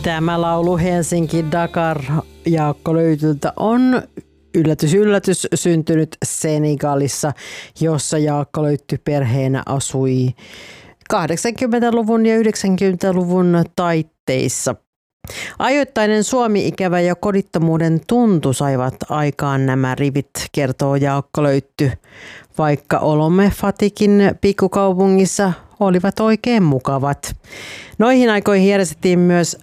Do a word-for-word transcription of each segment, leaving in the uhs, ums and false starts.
Tämä laulu Helsinki Dakar Jaakko Löytyltä on yllätys yllätys syntynyt Senegalissa, jossa Jaakko Löyty perheenä asui kahdeksankymmentäluvun ja yhdeksänkymmentäluvun taitteissa. Ajoittainen Suomi-ikävä ja kodittomuuden tuntu saivat aikaan nämä rivit, kertoo Jaakko Löyty, vaikka olomme Fatikin pikkukaupungissa olivat oikein mukavat. Noihin aikoihin järjestettiin myös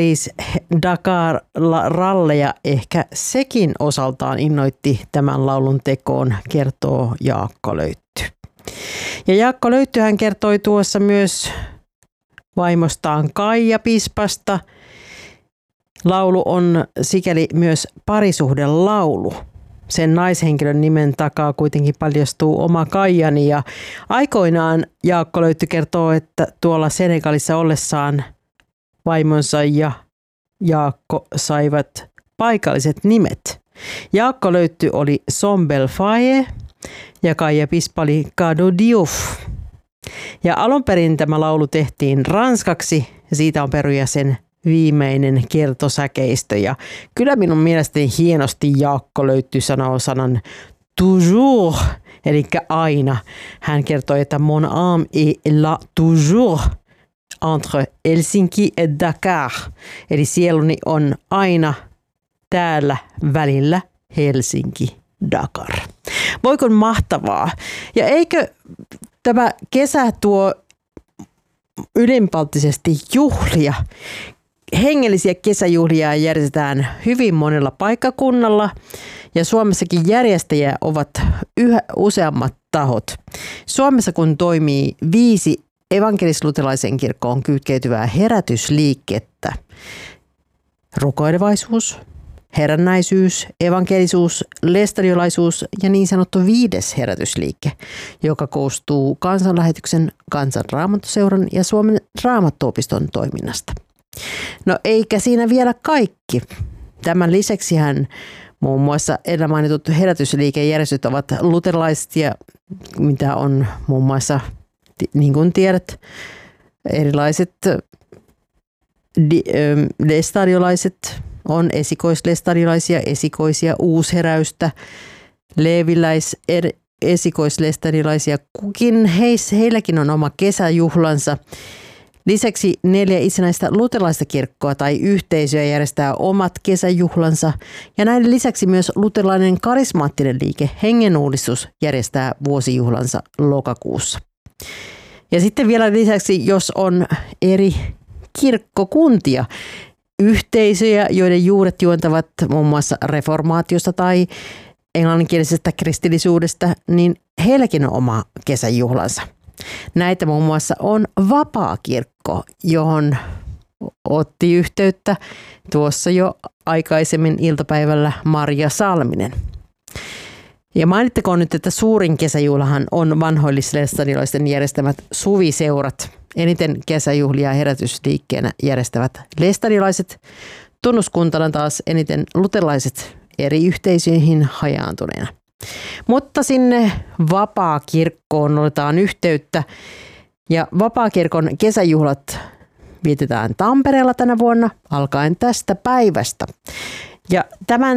Paris-Dakar-ralleja. Ehkä sekin osaltaan innoitti tämän laulun tekoon, kertoo Jaakko Löyty. Ja Jaakko Löyty hän kertoi tuossa myös vaimostaan Kaija Pispasta. Laulu on sikäli myös parisuhdelaulu. Sen naishenkilön nimen takaa kuitenkin paljastuu oma Kaijani ja aikoinaan Jaakko Löyty kertoo, että tuolla Senegalissa ollessaan vaimonsa ja Jaakko saivat paikalliset nimet. Jaakko Löyty oli Sombel Faye ja Kaija Pispa oli Kado Diouf. Ja alun perin tämä laulu tehtiin ranskaksi ja siitä on peruja sen viimeinen kertosäkeistö. Ja kyllä minun mielestäni hienosti Jaakko Löyty sanoo sanan toujours, eli aina. Hän kertoi, että mon âme est là toujours entre Helsinki et Dakar. Eli sieluni on aina täällä välillä Helsinki Dakar. Voiko mahtavaa? Ja eikö tämä kesä tuo ylenpalttisesti juhlia? Hengellisiä kesäjuhlia järjestetään hyvin monella paikkakunnalla ja Suomessakin järjestäjiä ovat yhä useammat tahot. Suomessa kun toimii viisi evankelis-luterilaisen kirkkoon kytkeytyvää herätysliikettä, rukoilevaisuus, herännäisyys, evankelisuus, lestadiolaisuus ja niin sanottu viides herätysliike, joka koostuu Kansanlähetyksen, Kansan Raamattuseuran ja Suomen Raamattuopiston toiminnasta. No eikä siinä vielä kaikki. Tämän lisäksi hän muun muassa edellä mainitut herätysliikejärjestöt ovat luterilaiset ja mitä on muun muassa, niin kuin tiedät, erilaiset lestadiolaiset, on esikoislestadiolaisia, esikoisia, uusheräystä, leeviläis, er, esikoislestadiolaisia. Kukin heissä, heilläkin on oma kesäjuhlansa. Lisäksi neljä itsenäistä luterilaista kirkkoa tai yhteisöä järjestää omat kesäjuhlansa ja näiden lisäksi myös luterilainen karismaattinen liike Hengenuudistus järjestää vuosijuhlansa lokakuussa. Ja sitten vielä lisäksi, jos on eri kirkkokuntia, yhteisöjä, joiden juuret juontavat muun muassa reformaatiosta tai englanninkielisestä kristillisyydestä, niin heilläkin on oma kesäjuhlansa. Näitä muun muassa on Vapaakirkko, johon otti yhteyttä tuossa jo aikaisemmin iltapäivällä Marja Salminen. Ja mainittakoon nyt, että suurin kesäjuhlahan on vanhoillislestadiolaisten järjestämät suviseurat. Eniten kesäjuhlia herätysliikkeenä järjestävät lestadiolaiset, tunnuskuntana taas eniten luterilaiset eri yhteisöihin hajaantuneena. Mutta sinne Vapaakirkkoon otetaan yhteyttä ja Vapaakirkon kesäjuhlat vietetään Tampereella tänä vuonna alkaen tästä päivästä. Ja tämän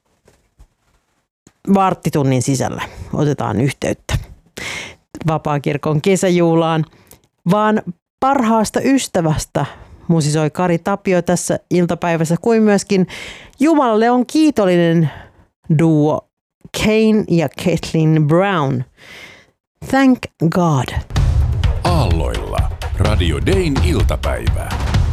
varttitunnin sisällä otetaan yhteyttä Vapaakirkon kesäjuhlaan, vaan parhaasta ystävästä musisoi Kari Tapio tässä iltapäivässä, kuin myöskin Jumalalle on kiitollinen duo Kane ja Kathleen Brown. Thank God. Aalloilla Radio Dayn iltapäivää.